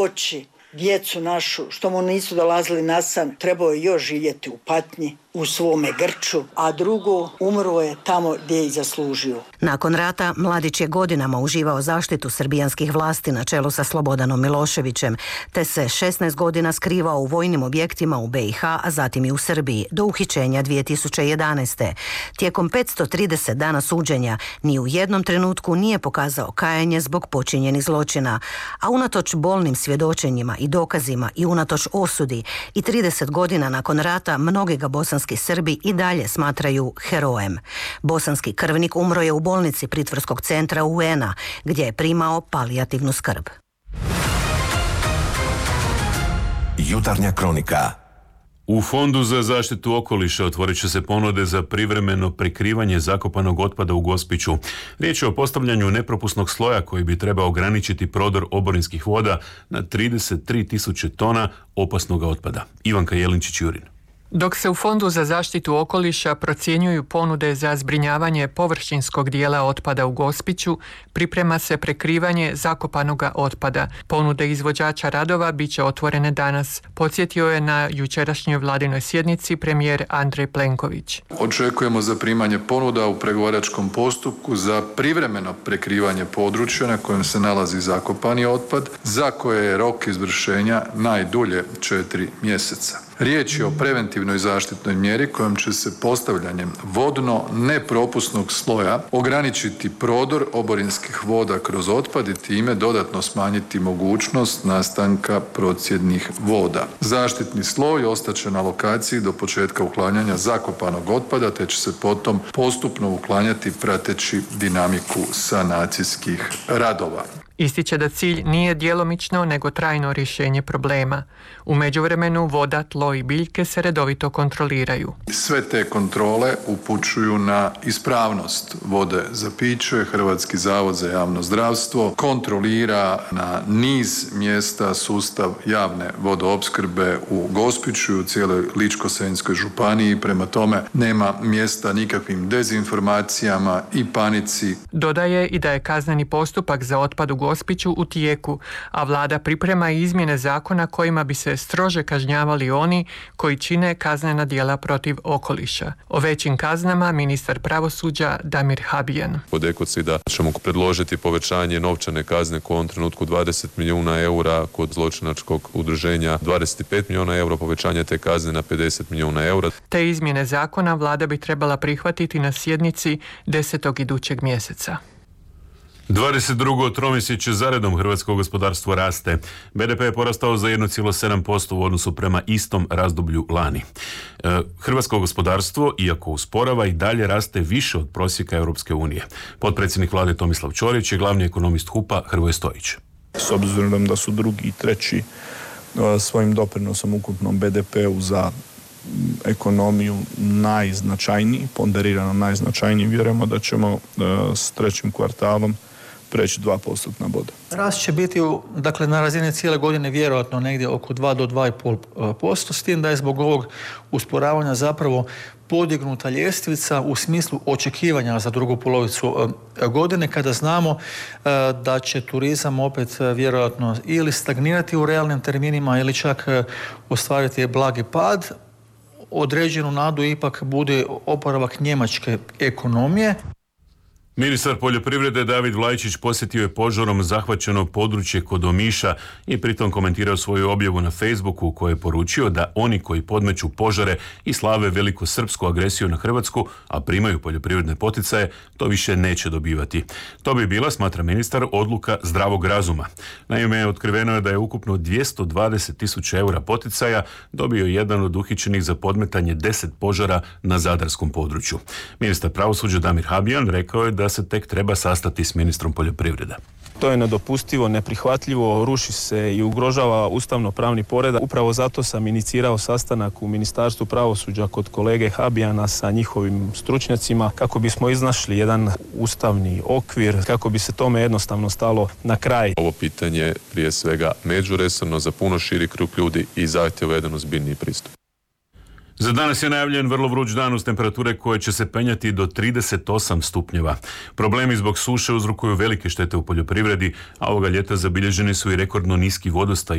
Oči djecu našu, što mu nisu dolazili na san, trebao je još živjeti u patnji, u svome grču, a drugo, umro je tamo gdje je i zaslužio. Nakon rata Mladić je godinama uživao zaštitu srbijanskih vlasti na čelu sa Slobodanom Miloševićem, te se 16 godina skrivao u vojnim objektima u BiH, a zatim i u Srbiji, do uhićenja 2011. Tijekom 530 dana suđenja ni u jednom trenutku nije pokazao kajanje zbog počinjenih zločina, a unatoč bolnim svjedočenjima i dokazima i unatoč osudi i 30 godina nakon rata mnogi ga bosanski Srbi i dalje smatraju herojem. Bosanski krvnik umro je u bolnici pritvorskog centra UN-a, gdje je primao palijativnu skrb. Jutarnja kronika. U Fondu za zaštitu okoliša otvorit će se ponude za privremeno prekrivanje zakopanog otpada u Gospiću. Riječ je o postavljanju nepropusnog sloja koji bi trebao ograničiti prodor oborinskih voda na 33.000 tona opasnog otpada. Ivanka Jelinčić-Jurin. Dok se u Fondu za zaštitu okoliša procjenjuju ponude za zbrinjavanje površinskog dijela otpada u Gospiću, priprema se prekrivanje zakopanoga otpada. Ponude izvođača radova bit će otvorene danas. Podsjetio je na jučerašnjoj vladinoj sjednici premijer Andrej Plenković. Očekujemo zaprimanje ponuda u pregovaračkom postupku za privremeno prekrivanje područja na kojem se nalazi zakopani otpad, za koje je rok izvršenja najdulje 4 mjeseca. Riječ je o preventivnoj zaštitnoj mjeri kojom će se postavljanjem vodno nepropusnog sloja ograničiti prodor oborinskih voda kroz otpad i time dodatno smanjiti mogućnost nastanka procjednih voda. Zaštitni sloj ostaće na lokaciji do početka uklanjanja zakopanog otpada, te će se potom postupno uklanjati prateći dinamiku sanacijskih radova. Ističe da cilj nije djelomično nego trajno rješenje problema. U međuvremenu voda, tlo i biljke se redovito kontroliraju. Sve te kontrole upućuju na ispravnost vode za piće. Hrvatski zavod za javno zdravstvo kontrolira na niz mjesta sustav javne vodoopskrbe u Gospiću i u cijeloj Ličko-senjskoj županiji. Prema tome nema mjesta nikakvim dezinformacijama i panici. Dodaje i da je kazneni postupak za otpad u Gospiću u tijeku, a vlada priprema i izmjene zakona kojima bi se strože kažnjavali oni koji čine kaznena djela protiv okoliša. O većim kaznama ministar pravosuđa Damir Habijan. Kod ekocida ćemo predložiti povećanje novčane kazne u ovom trenutku 20 milijuna eura, kod zločinačkog udruženja 25 milijuna eura, povećanje te kazne na 50 milijuna eura. Te izmjene zakona vlada bi trebala prihvatiti na sjednici 10. idućeg mjeseca. 22. tromjesečje zaredom hrvatsko gospodarstvo raste. BDP je porastao za 1,7% u odnosu prema istom razdoblju lani. Hrvatsko gospodarstvo, iako usporava, i dalje raste više od prosjeka Europske unije. Potpredsjednik vlade Tomislav Ćorić je glavni ekonomist HUP-a Hrvoje Stojić. S obzirom da su drugi i treći svojim doprinosom ukupnom BDP-u za ekonomiju najznačajniji, ponderirano najznačajniji, vjerujemo da ćemo s trećim kvartalom preći 2% boda. Rast će biti na razini cijele godine vjerojatno negdje oko 2 do 2,5%, s tim da je zbog ovog usporavanja zapravo podignuta ljestvica u smislu očekivanja za drugu polovicu godine, kada znamo da će turizam opet vjerojatno ili stagnirati u realnim terminima ili čak ostvariti blagi pad. Određenu nadu ipak bude oporavak njemačke ekonomije. Ministar poljoprivrede David Vlaičić posjetio je požarom zahvaćeno područje kod Omiša i pritom komentirao svoju objavu na Facebooku u kojoj je poručio da oni koji podmeću požare i slave velikosrpsku agresiju na Hrvatsku, a primaju poljoprivredne poticaje, to više neće dobivati. To bi bila, smatra ministar, odluka zdravog razuma. Naime, otkriveno je da je ukupno 220.000 eura poticaja dobio jedan od uhićenih za podmetanje 10 požara na zadarskom području. Ministar pravosuđa Damir Habijan rekao je da se tek treba sastati s ministrom poljoprivrede. To je nedopustivo, neprihvatljivo, ruši se i ugrožava ustavno-pravni poredak. Upravo zato sam inicirao sastanak u Ministarstvu pravosuđa kod kolege Habijana sa njihovim stručnjacima kako bismo iznašli jedan ustavni okvir, kako bi se tome jednostavno stalo na kraj. Ovo pitanje prije svega međuresorno za puno širi krug ljudi i zahtjeva jedan ozbiljniji pristup. Za danas je najavljen vrlo vruć dan uz temperature koje će se penjati do 38 stupnjeva. Problemi zbog suše uzrokuju velike štete u poljoprivredi, a ovoga ljeta zabilježeni su i rekordno niski vodostaj